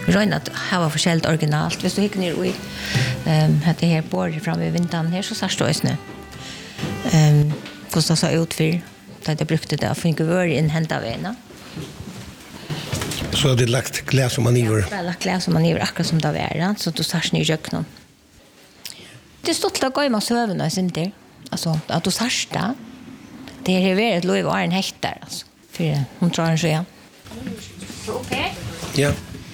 röjna att ha försäljt originalt. Hvis du hickar ner i det här bordet fram i vintern här så särskilt då nu. Kostar så ut för att jag brukade det för inte vara inhämta vägarna. Så har det lagt glas och maniver? Ja, lagt glas och maniver akkurat som det var, så du särskilt ner i köknen. Det är stort att gå i med sövna, inte? Alltså, att du särskilt det är väldigt lov att en hektar, alltså. För hon tror en sjö. Okej? Ja.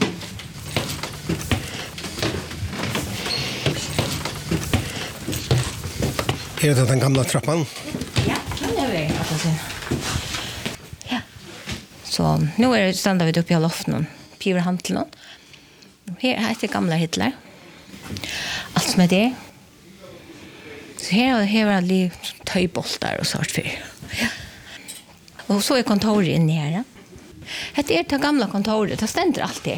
Är det den gamla trappan? Ja, det är det. Ja. Så nu är det stannar vi uppe i loften, piverhanteln. Här är det gamla Hitler. Allt som är det. Så här var det töjboltar och sånt för. Ja. Och så är kontoret inne här. Det är det gamla kontoret, det ständer alltid.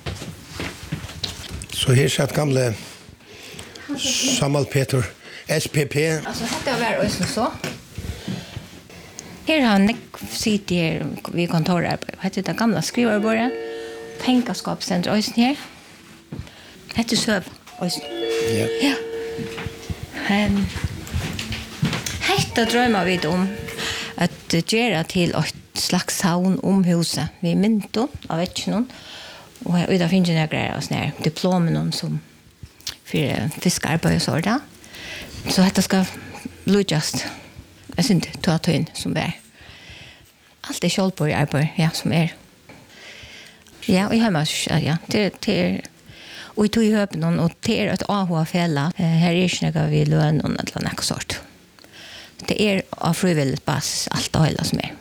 Så här satt gamla Samuel Peter, SPP. Alltså det var också så. Här har Nick sitt här vid kontoret. Det är det gamla skrivarbordet. Pengaskapscenter också här. Det är söv också. Ja. Ja. Hetta drömmer vi om att göra till ett slags saun om huset. Vi mynton av vägen och där finns det några såna diplomen som för fiskarbete och så där. Så detta ska lujast. Jag syns ta in som är. Allt är själv på arbete, ja, som är. Ja, och jag har ja, det och tog ju upp någon och det är ett AH-fälla. Här är inte något vi lön eller något sort. Det är av frivilligt basis allt och hela som är.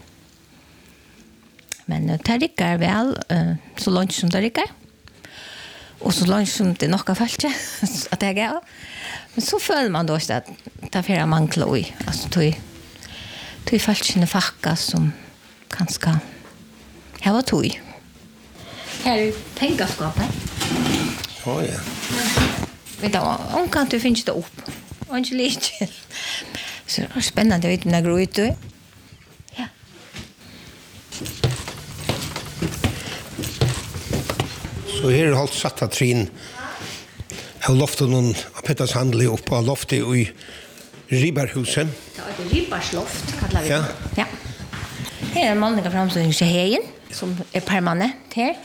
Men det rickar väl så långt som det rickar. Och så långt som det nog har fallit att det är. Men så följer man då att det är flera manglar i. Alltså tog fallit sina facka som kanske här var tog. Här är pengaskapet. Ja, ja. Vet du, om kan du finna det upp. Och inte lite. Så det är spännande att veta när jag går ut. Ja. Så här är allt satt att trin. Jag har loftat någon av Petters handel upp på loftet i Riberhusen. Ja, det är Ribersloft, kallar vi det. Ja. Ja. Här är en målning av framställning till Hejen, som är permanent här.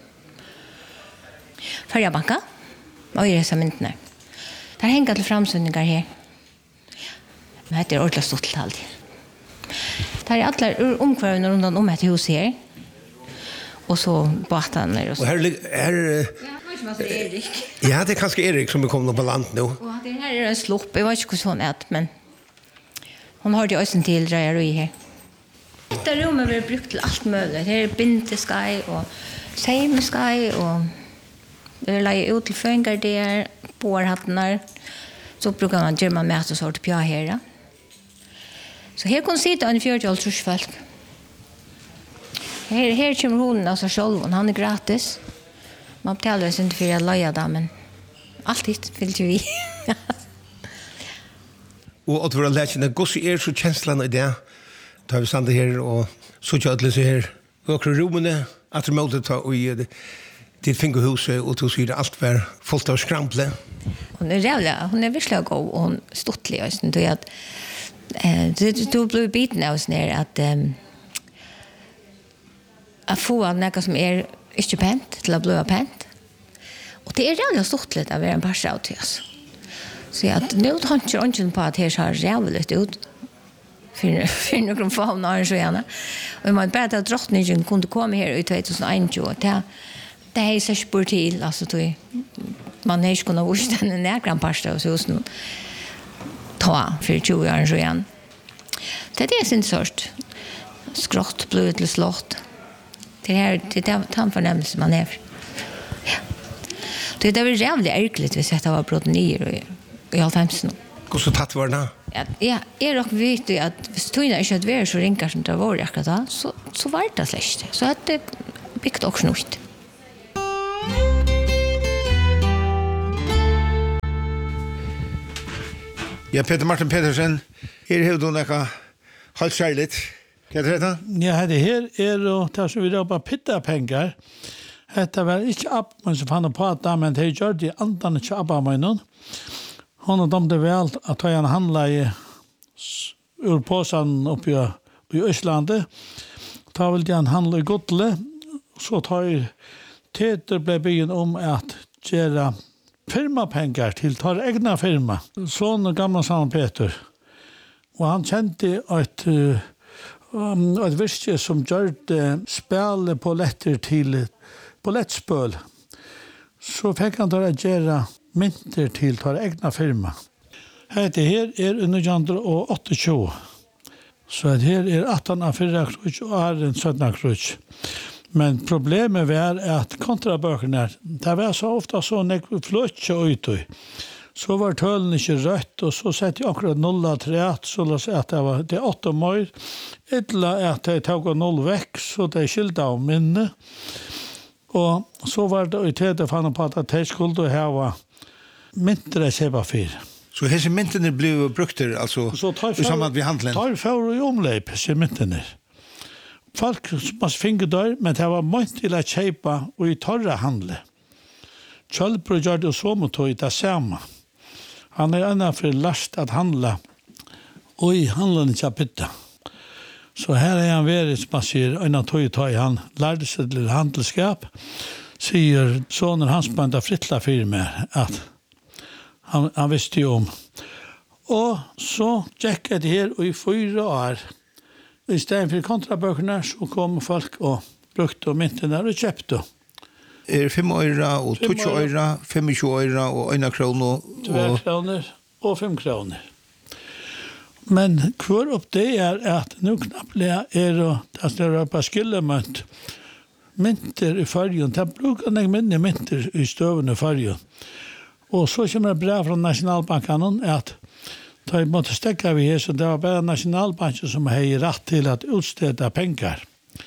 Färjabanka. Och i dessa myntene. Där hänger till framställningar här. Men det är ordentligt stort alltid. Där är alla omkvarven runt om ett hus här. Och så båtarna och så. Och här Erik. ja, det är kanske Erik som är kommit på land nu. Och det här är en slopp. Jag vet inte hur hon är, men hon har det också till drejeri här. Detta rummet blir brukt till allt möjligt. Här är bindeskaj och seimeskaj och det lägger ut till föngar där, bårhattnar. Så brukar man göra mat och sort pja här. Så här kan sitta en 40 folk. Här kommer hon alltså själv, han är gratis. Man betalar sig inte för att leja det, men alltid vill vi. Och att våra läkare, gosse är så känslan i det. Då har vi stannat här och så tjötligt så här. Vi åker rummene, att vi måste ta och ge till fingerhuset och så är det allt var fullt av skrample. Hon är rävlig, hon är verkligen god och hon är stortlig. Du blir biten av oss ner att få något som är inte pent till att bli pent. Och det är rävligt stortligt att vara en parsa av till oss. Så att nu tänker jag inte på att det ser rävligt ut. För några få år så gärna. Och man bara att drottningen kunde komma här i 2021. Det är så spurt till. Alltså, man har inte kunnat visa en näkran parsta av hos nu. Ta för 20 år så igen. Det är sin sort. Skrått, blod till slott. Det är den förnämelse man är. Ja. Det var jävligt ärkligt hvis det var brått nyer i allfemsen. Och så tatt var det? Ja, jag dock vet ju att hvis tøyna ikke at være så rinkar som det var akkurat da, så var det slett. Så at det byggt også noe. Ja, Peter Martin Petersen, her har du noe halvt kjærligt. Hva er det? Ja, det her er og det som vi råper pittapengar. Hetta var ikke Abba som fann på det, men det gjør de andan ikke Abba med noen. Hun domte vel at han handla i ur påsan oppi i Østlandet. Ta vel han handla i Godle, så tar Teter ble byggen om at gjøre firmapengar til tar egna firma. Sånn gamla sammen Peter. Og han kjente et virke som gjorde spille på letter til på lettspøl. Så fikk han da gjøre mynter til tar egna firma. Hette her 1928. Så her 18 av 4 krutsk og 17 krutsk. Men problemet var at kontrabøkene, det var så ofte så fløtje ut. Så var tølen ikke rødt, og så sette jeg akkurat 0,3, så la seg at det 8 møyr, eller at jeg tok 0 vekk, så det skilte av minne. Og så var det i tredje fann på at jeg skulle ha myntere kjøpa fyr. Så hese myntene ble brukt altså i samband med handelen? Tar for i omleip, hese myntene. Folk som finner der, men det var mye til å kjøpe og i torre handle. Kjølbro gjør det så mot i det samme. Han ennå for last at handle, og i handelen ikke bytte. Så her han vært, som man sier, ennå tog han lærte seg til handelskap, sier sonen hans bønda frittla firmer, at han visste jo om. Og så gikk jeg det her, og i 4 år, i stedet for kontrabøkene, så kom folk og brukte myntene og kjøpte. 5 øyre og 20 øyre, 25 øyre og 1 kroner. 2 kroner og 5 kroner. Men hver opp det at nå knapt det er på skillemønt, mynter i fargen, det bruker jeg minne mynter i støvende fargen. Og så kommer det brev fra Nationalbanken at da jeg måtte stekke vi her, så det var bare Nationalbanken som hadde rett til at utstede penger.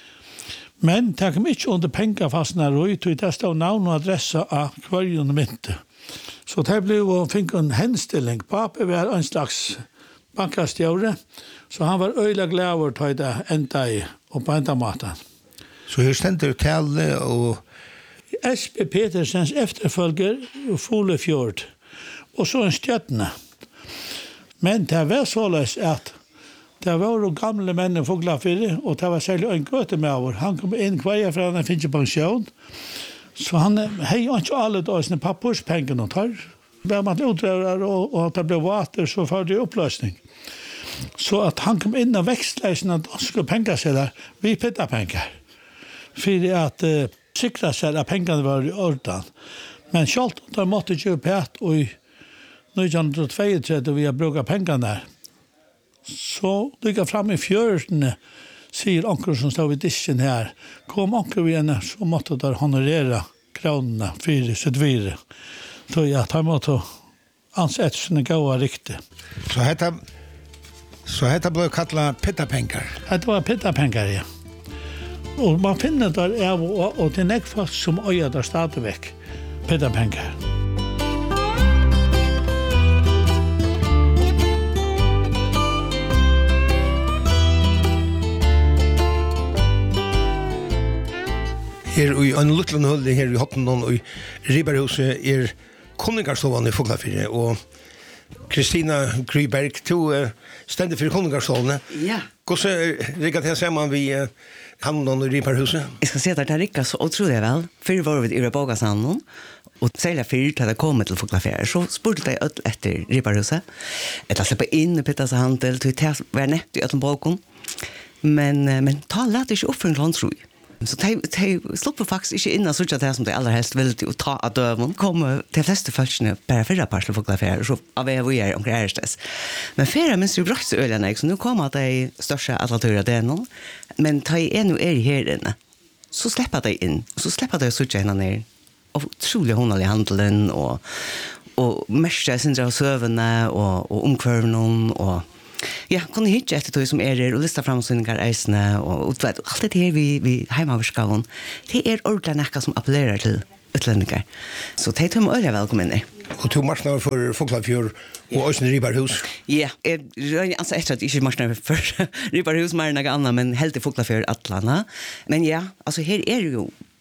Men det kom ikke under pengerfastene ut, og det stod navn og adresse av hver mynte. Så det ble jo fikk en henstilling. Pappa var en slags bankastjøre, så han var øyelig glad over til det enda i, og på enda maten. Så her stender Kalle og S.P. Petersens efterfølger Folefjord, og så en stjøttene. Men det var således at det var gamle menn og foglafyrir, og det var særlig en gøte med over. Han kom inn hver for han finnes pensjon, så han hei ikke alle dåsene pappurspenger og tar. Var man utrører og det ble vater, så var det oppløsning. Så at han kom inn og vekstleisen av danske pengersedler, vi pittet penger. For at sikra seg at pengene var i orden. Men selv om de måtte kjøpe pæt, og i 1932 vi har brukt pengene der, så lykker fram i fjørene, sier onker som står ved disken her, kom onker vi henne, så måtte de honorere kronene for sitt vire. Så ja, de måtte ansette sine gode riktig. Så dette ble kallet pittapenger? Det var pittapenger, ja. Og man finner der av, og det er ikke folk som øyer der stadigvæk pittapenger. Her i en liten hull her i Hottenån og i Riberhuset konungarstående i Foglafyrir, og Kristina Gryberg, du stender for konungarstående. Ja. Hvordan rikker det sammen vi Hottenån og Riberhuset? Jeg skal si at det rikker så utrolig vel. Før var vi i Rødbågasanden, og særlig før til det kom til Foglafyrir, så spurte jeg etter Riberhuset. Jeg slipper inn i Pittashandel, til det var nett i Øtlenbågen. Men ta lät ikke opp for en landstroi. Så de slipper faktisk ikke inn og sørge det som de aller helst ville til å ta av døven. Kommer de fleste følgene bare 4 parsler Foglafyrir, så av vi omkring ærestes. Men ferie minns jo brått så øljene, så nå kommer de største atlatører det nå. Men da jeg nå her inne, så slipper de inn, og så slipper de å sørge henne ned. Og utrolig håndelig handelen, og mest jeg synes av søvende, og omkvørvene, og ja, kunne hitje etter tog som her, og lista framsynningar eisene, og alt det her vi heimaverskaven, det ordentlig nekka som appellerer til utlendingar. Så det tog meg øyelig velkommen inn. Og to marsnar for Foglafjord og Øysten Riberhus? Ja, jeg anser etter at ikke marsnar for Riberhus mer enn noe annet, men helt til Foglafjord Atlanta. Men ja, altså her jo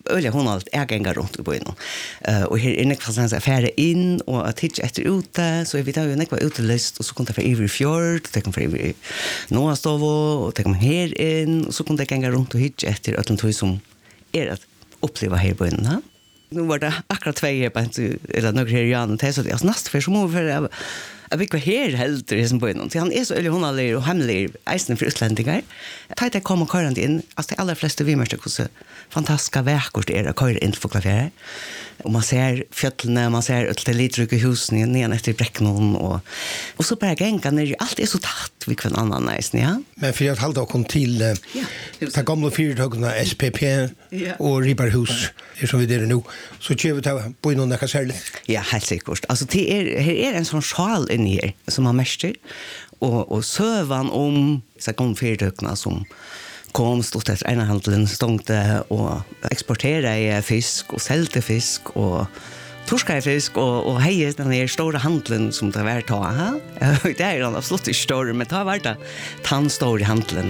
öliga hon allt ägänga runt I byn. Och här är nekva sån affärer in och att hitta efter ute så vi tar ju nekva utelist och så kunde för över fjord, det kan för över Nåastovo och det kan här in och så kunde jag gänga runt och hitta efter att de som är att uppleva här på byn. Nu var det akkurat 2 år på eller några här i Jan och så det är nästan för som för jag vet vad här helt det som på någon. Så han är så ölig hon aller och hemlig isen för utlänningar. Tajta kommer körande in. Alltså de allra flesta vi märker hur fantastiska verkor det är att köra in för kaffe. Och man ser fjällen, man ser ett litet husen ner efter bräcknon och så bara gänga när allt är så tatt vi kan annan nice, ja. Men för att hålla kom till ta gamla fyrtågna SPP och Ribarhus som vi där nu så kör vi ta på någon kasell. Ja, helt säkert. Alltså det är en sån sjal in här som man mäster och sövan om så kom fyrtågna som kom stort efter ena handelen stångte och exporterade fisk och säljte fisk och torskade fisk och hejade den här stora handelen som det var ta. Det är den absolut inte stor, men det har varit den stora handelen.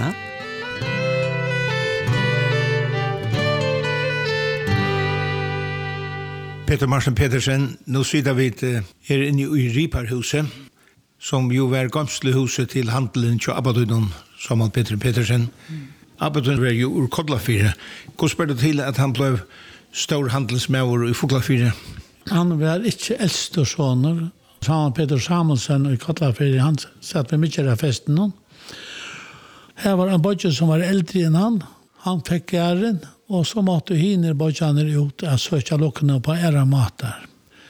Peter Marsen Petersen, nu sitter vi här inne I Riparhuset, som ju var gamslehuset till handelen till Abadudon, som Peter Petersen. Abadudon var ju ur Kodlafyre. Hur spør det till att han blev stor handelsmäver I Foglafyre? Han var ikke eldste soner. Saman Peter Samuelsen I Kodlafyre, han satt med mye av festen. Her var en bodje som var eldre enn han. Han fikk æren, og så måtte hinner bodjaner ut og søkja lukkene på æra matar.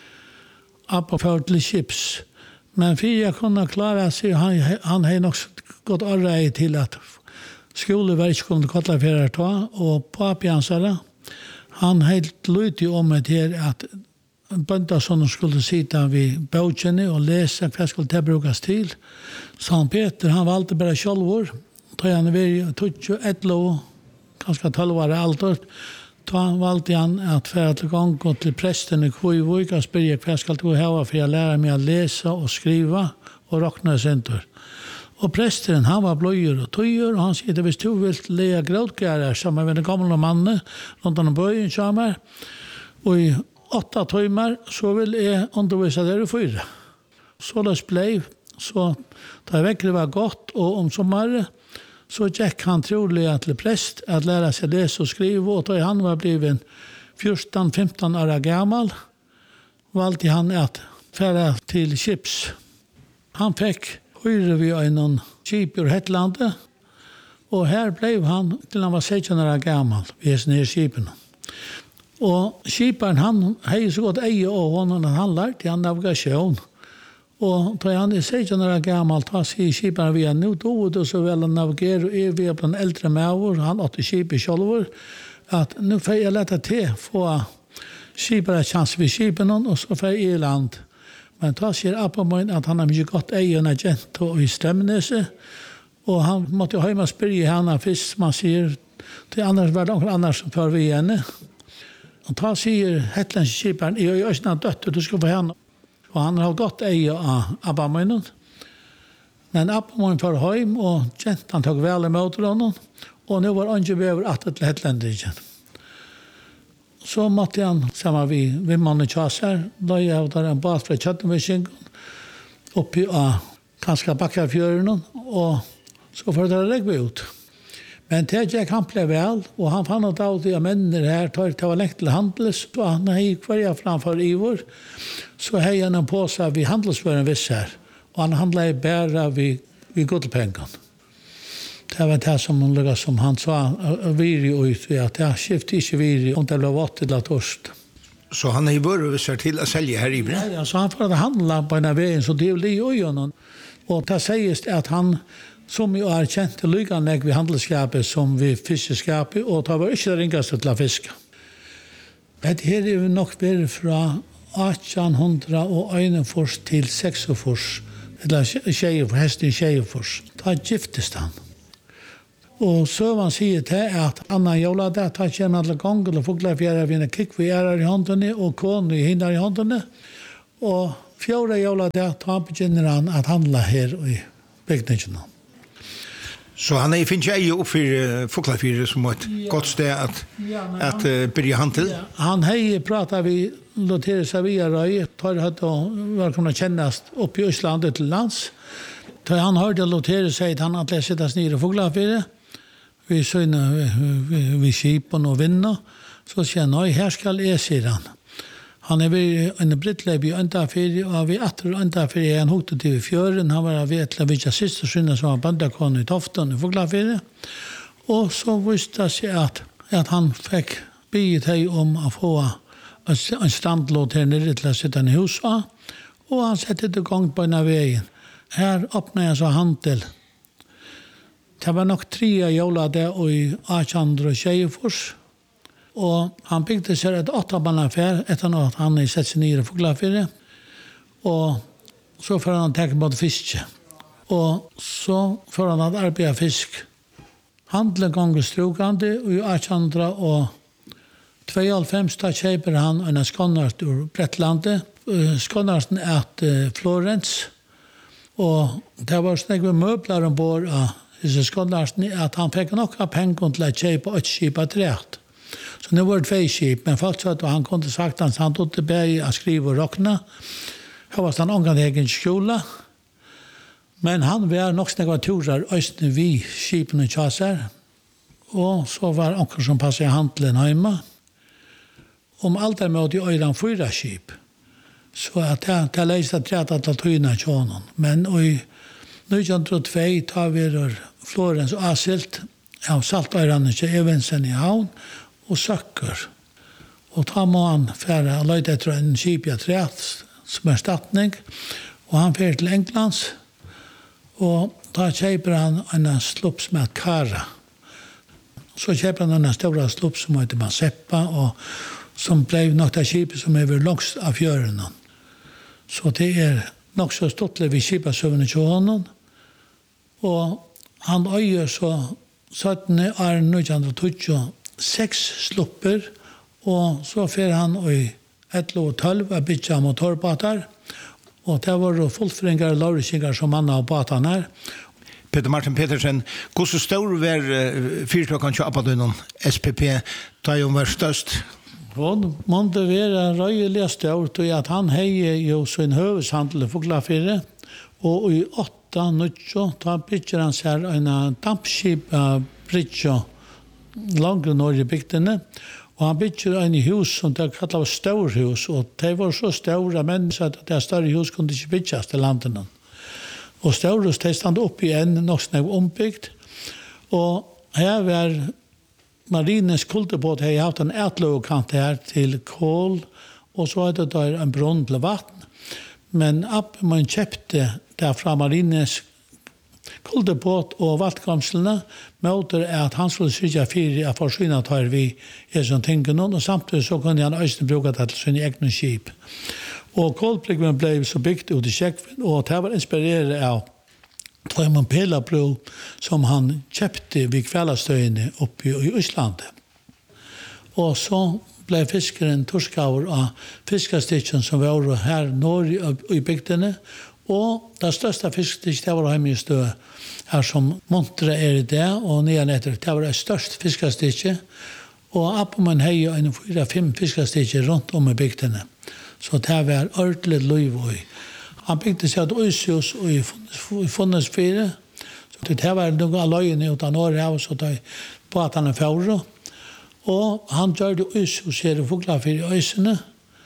Abba ført til chips. Men for jeg kunne klare seg, han har nok gått arbeid til at skole var ikke kunnet Kodlafyre ta, og papi hans han helt lydde om det her at bøndasonen skulle sitte vid bøtjene og lese hva skulle det brukes til. Sankt Peter, han valgte bare sjølvor. Da han var 21 ganske 12 år alder, da valgte han at fære til gang og til presten I Kvøyvøk og spørre hva skal du ha for å lære meg å lese og skrive og råkne sentur. Og presteren, han var bløyer og tøyer, og han sier, hvis du vil leie grådgærer sammen med den gamle mannen, rundt om bøyen sammen, og I 8 timer, så vil jeg undervise dere 4. Så det ble, så da vekkere var godt, og om sommeren, så gikk han trolig til prest at lære seg lese og skrive, og da han var blevet 14-15 år gammel, valgte han at fære til Kips. Han fikk høyre vi en kjip I Hetlandet, og her ble han til han var 16 år gammel, ved denne kjipen. Og kjiperen, han har så godt eie av honom at han lærte han navigasjon. Og da han 16 år gammel, da sier kjiperen vi nå tog det så vel å navigere, og vi på en eldre mæver, han åtte kjipet selv, at nå får jeg lette til få kjipere chans ved kjipen, og så får jeg I land. Men da sier Appamoin at han har mye godt egen agent I Strømnese, og han måtte jo hjemme spørre henne først, man sier, til annars var det noen annars som fører vi henne. Og da sier hetlandskiperen, jeg er ikke døtt, du skal få henne. Og han har godt egen av Appamoinen. Men Appamoin fører hjem, og han tok vel I møter honom, og nå var han ikke behøver at til hetlandskiperen. Så måtte han sammen med Vimmann og Kjasser, da jeg var en bad fra Kjøttenvisking, oppi av kanskje Bakkafjøren, og så får det legge ut. Men det gikk han ble vel, og han fann ut av de mennene her, det var lengt til handels, og han gikk hver framfor Ivor, så hei han på seg ved handelsføren viss her, og han handlet bare ved godpengene. Det var det som han sa, viri ut, at det skiftet ikke viri, om det ble vatt til torst. Så han har vært visser til å selge her I Bre? Ja, så han får handla på en veien, så det blir jo gjennom. Og det sies at han, som jo kjent til lykanlegg ved handelskapet som ved fiskeskapet, og det var ikke det ringeste til å fiske. Dette her jo nok vært fra 1841 til 46, eller hesten Tjejefors. Da giftes han. Og søvann sier til at Anna Jola der, da kommer han til gang, og Foglafjæra vinner kikk vi I håndene, og kone I hinner I håndene. Og 4. Jola der, da begynner han at handla her I bygningen. Så han är finns ju upp för Fuglafyr som ett gott ställe att börja handel. Han hej pratar vi Lothar Savia tar att var kunna kännas upp i Island till lands. Då han hörde Lothar säga att han att läsa det ner i Fuglafyr. Vi söna vi skipen och vinna. Så känner jag här ska läsa han. Han är en brittleb i Antafyr och vi åter Antafyr en hotet till fjörden. Han var vet vilka syster syna som var bandakon i Tofton i Fuglafyr. Och så visste det sig att han fick be dig om att få en standlåt här nere till att sätta en hus. Och han sätter det igång på den här vägen. Här öppnade jag så handel. Det var nog 3 jola där i Achandra och Tjejefors. Och han byggde sig ett 8-bannaffär efter att han hade sett sig ner i Fuglafyr. Och så får han tänka på fiske. Och så får han att arbeta fisk. Handlen gånger strukande i Achandra och 92 da köper han en skånart ur Brettlandet. Skånarten är Florens. Och det var snägga möbler ombord av dessa skånarten att han fick några pengar till att köpa ett skip att rätt. Så nu var det 2 skip, men folk sa att han kunde sagt att han tog tillbaka att skriva och råkna. Här var han ångan egen skola. Men han var nog snägga turer östern vid skipen och tjasar. Och så var ångan som passade handlen hemma. Om allt är med i öran 4 skip. Så att det läste 30 tyna tjånen. Men i 1902 tar vi Florens och Asilt av saltöran i Evensen i havn och söker. Och tar må han färre och löjde efter en skip i trätt som erstatning. Och han färre till Englands. Och då köper han en slupp som heter Kara. Så köper han en stora slupp som heter Maseppa och som blev något av skipet som är långst av fjörden. Så det är nog så stort vid skipasövnen till honom. Och han öjer så 17 år 1926 slupper och så får han i 11-12 att bygga motorbåtar. Och det var fullfringar och lårisingar som manna av båtarna här. Peter Martin Petersen, hur så stor var fyrklockan 28 på SPP då han var störst? Hon måste vara röjliga stort och att han hejer ju sin huvudhandel i Fuglafyr. Och i 8-9 tar bygger han sig en dampskip bridge långt norr i bygdene. Och han bygger en hus som det kallas storhus. Och det var så stora men så att det större hus kunde inte byggas till landen. Och storhus det stod upp igen nog snäv ombyggt. Och här var Marinens kulterbåt har haft en ätlågkant här till kol och så är det där en brunn till vatten. Men att man köpte där från Marinens kulterbåt och vattenkomslarna möter att han skulle syrja fyra att försvinna tar vi i sån tingen och samtidigt så kunde han östen bruka det till sin egen skip. Och kolbryggen blev så byggt ut i Tjeckien och det var inspirerad av Tøymon Pelabro som han köpte vid kvällstöjene uppe i Island. Och så blev fiskaren torskaver av fiskastitchen som var här norr i bygdene. Och det största fiskastitchen det var hemma i stö här som Montre är i det och nedan efter det var det största fiskastitchen. Och upp man hej en 4-5 fiskastitchen runt om i bygdene. Så det var ordentligt liv i. Han byggde sig ett ushus i Funnesfyre. Så det var några löjene utan Norrhav så det på att han är fjorda. Och han gjorde ushus här i Fuglafyr i Ösene.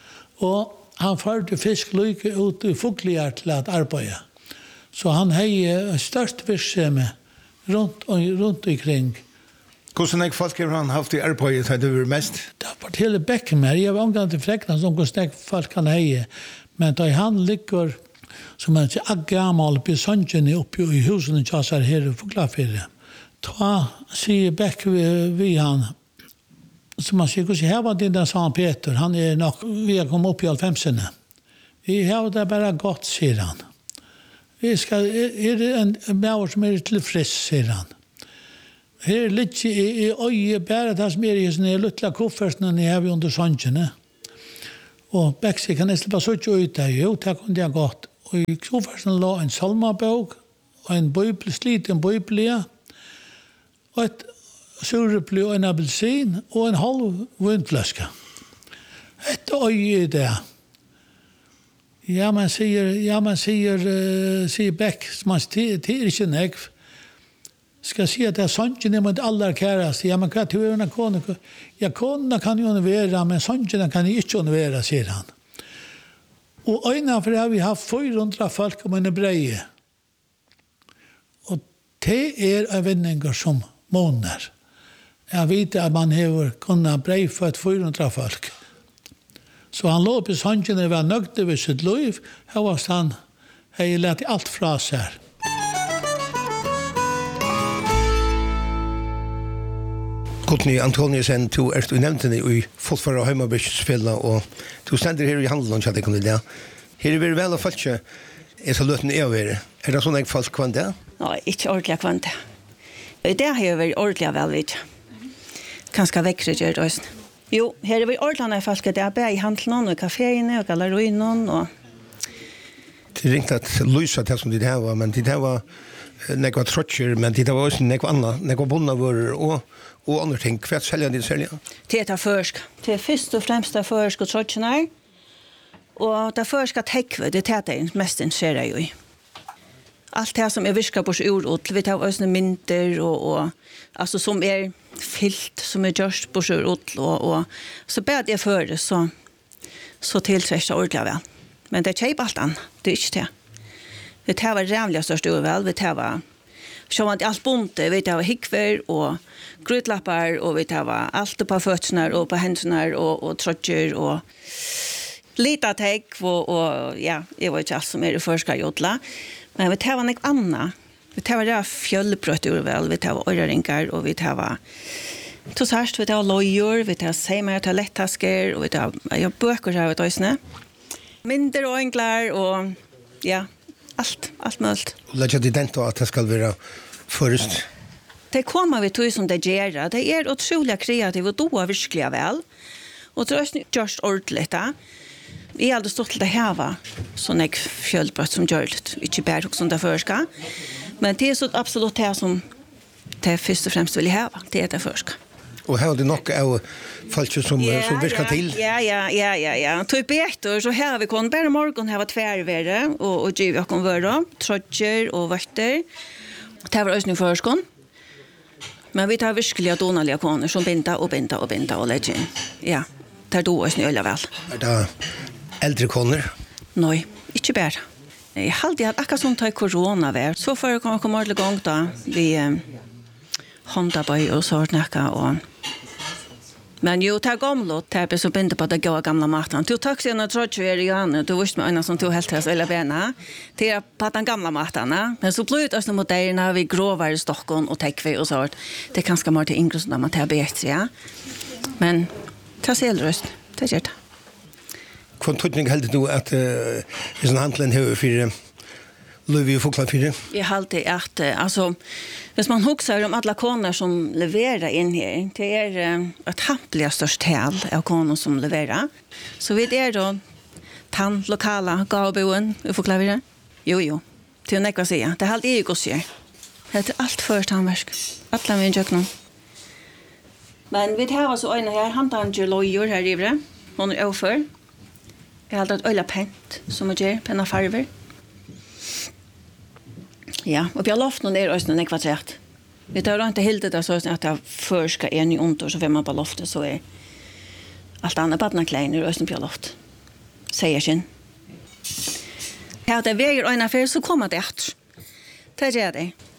Och han förde fisklyke ut i Fugliar till att arbeta. Så han hade störst virksomhet runt omkring. Hvordan folk har han haft i arbeidet har det mest? Det var till bäcken med. Jag var omgående till fräckna som hvordan folk kan ha. Men då han ligger som en gammal besøngen uppe i husen i Kjasar her i Fuglafyr. Da sier Beck vi han, som han sier, hvordan her var det der, sa han Peter, han er nok, vi har kommet opp i 90-ene. Vi har det bare godt, sier han. Vi skal, det en mæver som tilfreds, sier han. Her litt i øye, bare det som i sånne luttla koffertene jeg har under sønnkene. Og Beck sier, kan jeg slippe så ikke ut der? Jo, det kunne jeg godt. Og i kofferten lå en salmabok, og en bibel, sliten bibel, och ett surepli och en apelsin och en halv vinflaska. Ett öje det. Ja, man säger Beck, man det är inte nekv. Ska säga att det är sången mot alla käras. Ja, men vad tror jag kone? Ja, kone kan ju vara, men sången kan ju inte vara, säger han. Och innanför har vi haft 400 folk om en breie. Och det är en vinninger som månar. Jag vet att man har kunnat breie för 400 folk. Så han låg på sången och var nöjd över sitt liv. Här var han, har lärt allt fra sig här. Kotny Antoniusen, du du nevnte det i fotfara og Heimabysfella, og du stender her i handelen, så jeg kunne det. Her er vi vel og falske, så løten er over. Er det sånn jeg falt kvann det? Nei, ikke ordentlig kvann det. Det har jeg vært ordentlig vel vidt. Kanskje vekkere gjør det også. Jo, her er vi ordentlig falske, det er bare i handelen, og kaféene, og gallerien, og... Det er ringt at lysa til som det her var, men det her var nekva trotcher, men det var også nekva anna, nekva bonnavører, og andre ting. Hva selger de selger? Det er først. Det er først og fremst det først og trotchene. Og det første tekve, det er det mest interesserer jo i. Alt det som er virket på urot, vi tar også mynter, og altså som er fyllt, som er gjørst på urot, og så bare det før, så tiltrekker det ordentlig vel. Men det er ikke alt annet, det er ikke det. Vi tar rævlig størst vel, vi tar så man allt bonte, vi tar hickver och grytlappar och vi tar allt på fötterna och på händerna och trotcher och lite täck och ja, det var inte allt som är det första jodla. Men vi tar något annat. Vi tar det fjöllbröt väl, vi tar öraringar och vi tar tossast, vi tar lojor, vi tar sejmar, vi tar lättasker och vi tar böcker här vet du. Mindre och enklar och ja, allt möjligt. Och lägga det dent att det ska vara först. Det kommer vi till som det gör. Det är otroligt kreativt och då verkligen väl. Och det är just ordentligt. Vi har aldrig stått till det här va. Sån jag fjöldbrott som gör det. Inte bara också det förska. Men det är så absolut det som det först och främst vill ha. Det är det förska. Och här har det nog av folk som virkar till. Ja. Typ bättre så här vi kon bara morgon här var tvärvärre och giv jag kon vara trotcher och vakter. Det var ösning förskon. Men vi tar verkligen donaliga koner som binda och lägga in. Ja, det är då ösning ölla väl. Är det äldre koner? Nej, inte bara. Jag hade att akkurat som tar corona var. Så för att komma till gång då vi Honda boy och så snacka och men ju tar gamla täpper så binda på det gamla matan. Du tack sen att trotcha är igen. Du visste med en som du helt häst eller bena. Det är på den gamla matan. Men så blir det också moderna vi grovare stockon och täckve och så. Det kan ska mer till ingress när man tar bättre, ja. Men ta selröst. Det gör det. Kvantutning helt du att sån handlen hur för Lövi och Fokland för det? Jag hade att alltså hvis man huxar om alla koner som levererar in här, det är ett hampliga störst hel av koner som levererar. Så vi är då tann lokala gavboen i Fokland. Jo. Det är näck vad säga. Det är allt ego ser. Det är allt först handverk. Alla vi jökna. Men vi har så en här handan lojor här ivre. Hon är över. Jag har ett ölla pent som är ger penna farver. Ja, och vi har loft någon där ösnen kvadrat. Vi tar inte helt det så att det först ska en i ontor så vem man på loftet så är allt annat badna kleiner ösnen på loft. Säger sin. Ja, det väger en affär så kommer det att. Det är det.